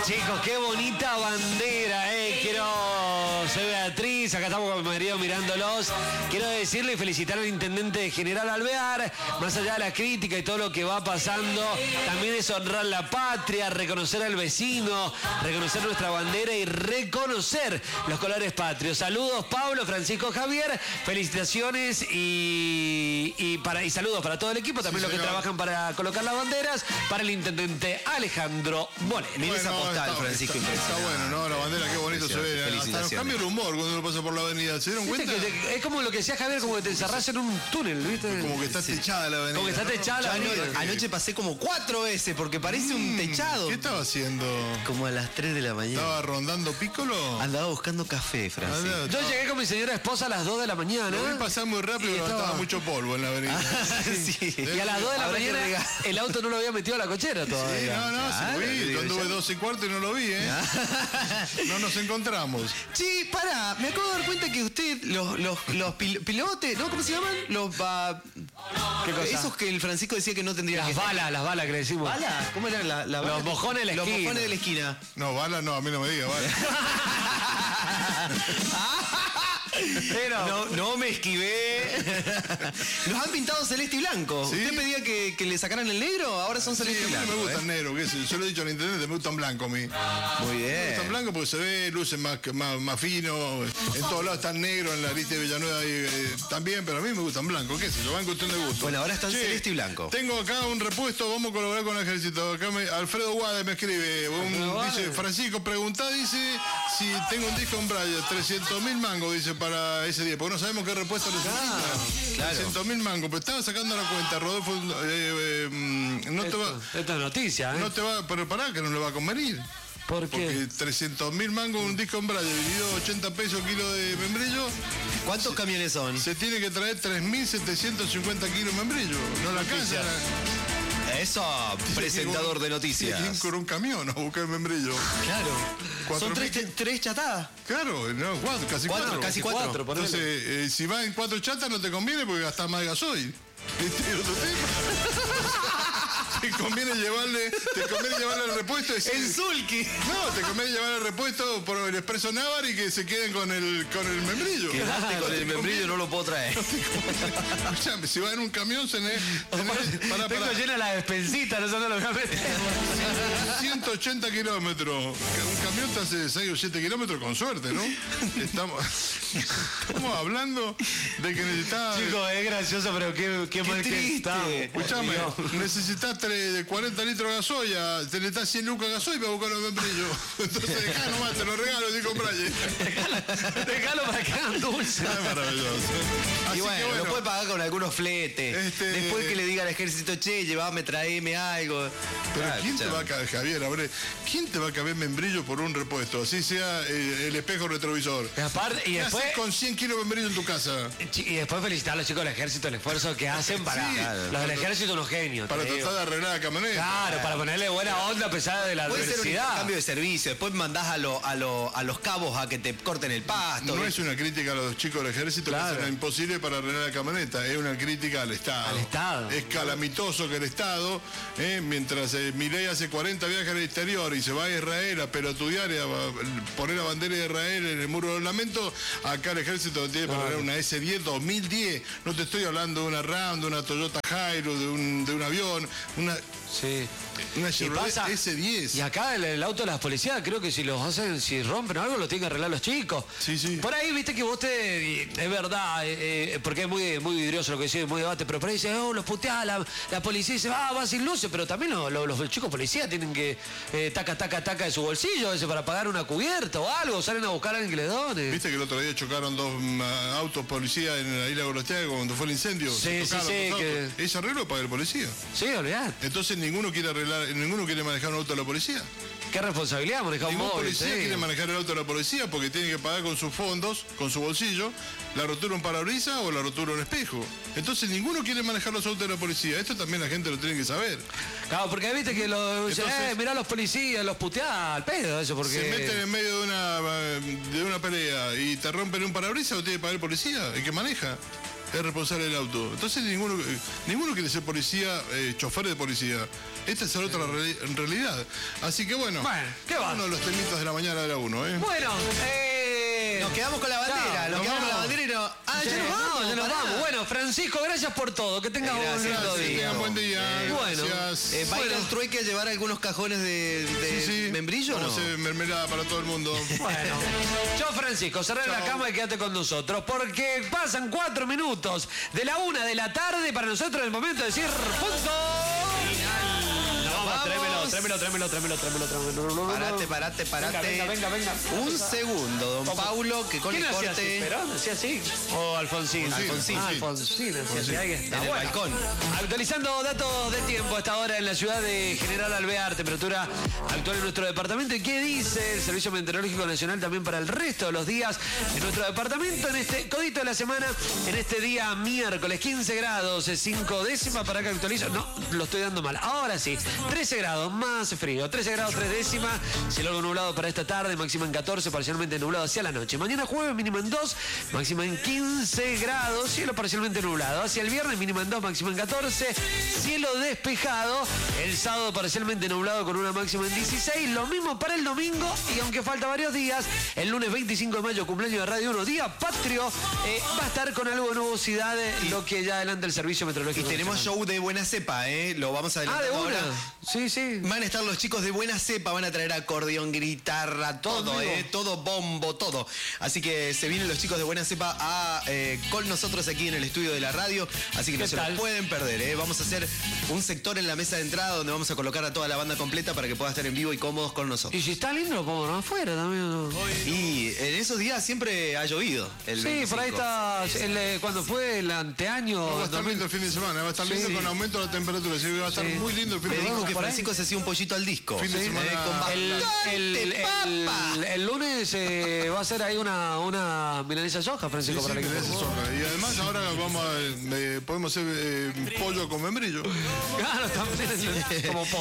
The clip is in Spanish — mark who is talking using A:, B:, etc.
A: Chicos, qué bonita bandera, soy Beatriz, acá estamos con mi marido mirándolos. Quiero decirle y felicitar al intendente general Alvear, más allá de la crítica y todo lo que va pasando, también es honrar la patria, reconocer al vecino, reconocer nuestra bandera y reconocer los colores patrios. Saludos Pablo, Francisco, Javier, felicitaciones y saludos para todo el equipo, también los que trabajan para colocar las banderas, para el intendente Alejandro Moreno.
B: Mira esa postal, Francisco.
C: Está bueno, ¿no? La bandera, qué bonito se ve. Hasta nos cambia el humor cuando uno pasa por la avenida. ¿Se dieron cuenta?
A: Es como lo que decía Javier, como que te encerrás en un túnel, ¿viste?
C: Como que está techada la avenida.
A: Como que está techada la avenida.
B: Anoche pasé como 4 veces porque parece un techado.
C: ¿Qué estaba haciendo?
B: Como a las 3 de la mañana.
C: ¿Estaba rondando Piccolo?
B: Andaba buscando café, Francisco.
A: Yo llegué con mi señora esposa a las 2 de la mañana.
C: Lo vi pasar muy rápido, pero estaba mucho polvo en la avenida.
B: Sí.
A: Y a las 2 de la mañana el auto no lo había metido a la cochera todavía.
C: Sí,
B: Claro,
C: sí, lo vi.
B: digo,
C: Yo anduve
B: ya.
C: 12 y cuarto y no lo vi, ¿eh? No nos encontramos.
B: Sí, pará, me acabo de dar cuenta que usted, los pilotes, ¿no? ¿Cómo se llaman?
A: ¿Qué cosa?
B: Esos que el Francisco decía que no tendrían que
A: Las balas que le decimos.
B: ¿Balas? ¿Cómo era la bala?
A: Los mojones de la
B: Los
A: esquina.
B: mojones de la esquina.
C: No, bala no, a mí no me diga, bala.
B: No me esquivé. Los han pintado celeste y blanco.
C: ¿Sí?
B: ¿Usted pedía que le sacaran el negro? Ahora son
C: Sí,
B: celeste
C: a
B: y
C: mí no
B: blanco.
C: me gustan negro, qué sé yo. Yo lo he dicho al intendente, me gustan blanco a mí.
B: Muy
C: Me
B: bien.
C: gustan blanco porque se ve, luce más fino. En todos lados están negros, en la lista de Villanueva también, pero a mí me gustan blanco, qué sé yo, van cuestión de gusto.
B: Bueno, ahora están
C: Che,
B: celeste y blanco.
C: Tengo acá un repuesto, vamos a colaborar con el ejército. Acá Alfredo Guade me escribe, dice, Francisco, preguntá, dice, si tengo un disco en braille, 300.000 mangos, dice, para ese día, porque no sabemos qué repuesto necesita.
B: claro.
C: 300.000 mangos, pero estaba sacando la cuenta, Rodolfo, no te va...
A: Esto es noticia, ¿eh?
C: No te va, pero pará, que no le va a convenir.
A: ¿Por qué?
C: Porque 300.000 mangos un disco en braille, dividido 80 pesos kilo de membrillo,
B: ¿Cuántos camiones son?
C: se tiene que traer 3.750 kilos de membrillo. No la alcanza.
B: Eso, presentador de
C: Tiene
B: noticias.
C: que ir con un camión a buscar membrillo.
B: Claro. Son
C: 4.000.
B: tres chatadas.
C: Claro, no, casi cuatro.
B: Casi cuatro.
C: Entonces, si vas en 4 chatas no te conviene porque gastás más gasoil. Este es otro tema. Te conviene llevarle el repuesto.
B: El Zulki.
C: No, te conviene llevar el repuesto por el expreso Navar y que se queden con el membrillo.
B: Quedaste con el membrillo, no lo puedo traer.
C: Escuchame, si vas en un camión,
A: Tengo llena la despensita, no sé dónde lo voy a meter.
C: 180 kilómetros. Un camión te hace 6 o 7 kilómetros con suerte, ¿no? Estamos hablando de que necesitas...
A: Chicos, es gracioso, pero qué mal que
B: triste.
A: estamos.
C: Escuchame, necesitas 40 litros de gasoil, te necesitas 100 lucas de gasoil para buscar los membrillos. Entonces dejá nomás, te lo regalo, digo, Braille.
A: Déjalo para que hagan dulce.
C: Es maravilloso. Así
B: Y bueno,
C: que
B: lo puede pagar con algunos fletes. Después que le diga al ejército, che, llevame, traeme algo.
C: Pero
B: Claro,
C: ¿quién te
B: escuchame.
C: va a caber, Javier? Abre, ¿quién te va a caber membrillo por un repuesto? Así sea el espejo retrovisor.
A: Y aparte, y
C: ¿Qué
A: después,
C: haces con 100 kilos de membrillo en tu casa?
A: y después felicitar a los chicos del ejército el esfuerzo que hacen para...
C: Sí,
A: los del ejército unos genios.
C: Para
A: te digo.
C: tratar de arreglar la camioneta.
A: Claro, para ponerle buena onda a pesar de la
B: Puede ser un
A: adversidad.
B: cambio de servicio. Después mandás a los cabos a que te corten el pasto.
C: No es una crítica a los chicos del ejército
A: Claro.
C: que hacen lo imposible para arreglar la camioneta, es una crítica al Estado.
A: Al Estado.
C: Es calamitoso que el Estado, mientras Milei hace 40 viajes al exterior y se va a Israel a pelotudear y a poner la bandera de Israel en el muro del lamento, acá el ejército tiene para arreglar una S10 2010. No te estoy hablando de una RAM, de una Toyota Hilux, de un avión, una
A: Sí.
C: Chevrolet
A: pasa-
C: S10.
A: Y acá el auto de las policías, creo que si los hacen, si rompen o algo, lo tienen que arreglar los chicos.
C: Sí, sí.
A: Por ahí, viste que vos es verdad, porque es muy vidrioso lo que decís, muy debate, pero por ahí dice, los puteás, la policía dice, va sin luces, pero también los chicos policías tienen que taca de su bolsillo, ese para pagar una cubierta o algo, salen a buscar a alguien que les done.
C: ¿Viste que el otro día chocaron 2 autos policías en la isla de Gorostiaga cuando fue el incendio?
A: Sí,
C: Se tocaron
A: sí,
C: los
A: que-
C: autos. Ese arreglo paga el policía.
A: Sí, olvidate.
C: Entonces ninguno quiere manejar un auto de la policía.
A: Qué responsabilidad manejar un
C: Ningún
A: móvil.
C: policía
A: sí.
C: quiere manejar el auto de la policía porque tiene que pagar con sus fondos, con su bolsillo, la rotura de un parabrisas o la rotura de un espejo. Entonces ninguno quiere manejar los autos de la policía. Esto también la gente lo tiene que saber.
A: Claro, porque viste que
C: Entonces-
A: mirá los policías, los puteás al pedo, eso, porque...
C: Se meten en medio de una pelea y te rompen un parabrisas o tiene que pagar el policía, el que maneja. es responsable del auto. Entonces ninguno quiere ser policía, chofer de policía. Esta es otra realidad. Así que bueno,
A: ¿qué va?
C: uno de los temitas de la mañana era uno, ¿eh?
A: Bueno,
B: nos quedamos con la bandera, nos quedamos con la bandera y no. Ah, ya nos vamos.
A: Ya nos vamos. Bueno, Francisco, gracias por todo. Que tengas un lindo
C: Que
A: día.
C: tengan buen día.
A: Bueno.
C: Gracias.
B: ¿Va a ir al trueque a llevar algunos cajones de membrillo o no?
C: Vamos a hacer mermelada para todo el mundo.
A: Bueno, chao Francisco, cerrá la cama y quédate con nosotros, porque pasan 4 minutos de la 1 de la tarde para nosotros es el momento de decir punto. Tráemelo.
B: Parate.
A: Venga.
B: Un segundo, don Paulo, que con el
A: ¿Quién hacía así?
B: corte
A: ¿Perón? ¿Hacía así? O Alfonsín.
B: Alfonsín, sí.
A: Alfonsín, hacía así. Ahí está.
B: en el
A: Bueno.
B: balcón.
A: Actualizando datos de tiempo a esta hora en la ciudad de General Alvear, temperatura actual en nuestro departamento. ¿Y qué dice el Servicio Meteorológico Nacional también para el resto de los días en nuestro departamento? En este codito de la semana, en este día miércoles, 15 grados, 5 décimas, para que actualizo. No, lo estoy dando mal. Ahora sí, 13 grados, más frío. 13 grados, 3 décimas. Cielo algo nublado para esta tarde, máxima en 14, parcialmente nublado hacia la noche. Mañana jueves, mínima en 2, máxima en 15 grados, cielo parcialmente nublado. Hacia el viernes, mínima en 2, máxima en 14, cielo despejado. El sábado parcialmente nublado con una máxima en 16. Lo mismo para el domingo y aunque falta varios días, el lunes 25 de mayo, cumpleaños de Radio 1, día patrio, va a estar con algo de nubosidad, lo que ya adelanta el Servicio Meteorológico.
B: Y tenemos
A: Nacional.
B: show de Buena Cepa, lo vamos a adelantar
A: de
B: ahora.
A: una. Sí.
B: Van a estar los chicos de Buena Cepa, van a traer acordeón, guitarra, todo, todo bombo, todo. Así que se vienen los chicos de Buena Cepa con nosotros aquí en el estudio de la radio, así que no se lo pueden perder, Vamos a hacer un sector en la mesa de entrada donde vamos a colocar a toda la banda completa para que pueda estar en vivo y cómodos con nosotros.
A: Y si está lindo, lo pongo afuera también. ¿No?
B: Y en esos días siempre ha llovido. El 25.
A: Por ahí está, cuando fue el anteaño.
C: Va a estar lindo el fin de semana, va a estar lindo con aumento de la temperatura, así que va a estar muy lindo el fin
B: Me
C: de
B: dijo
C: semana.
B: que Francisco se hacía un pollito al disco.
C: Fin de semana.
B: Con
A: el lunes va a ser ahí una milanesa soja, Francisco, para el equipo.
C: Y además ahora podemos hacer pollo con membrillo.
A: Claro, también como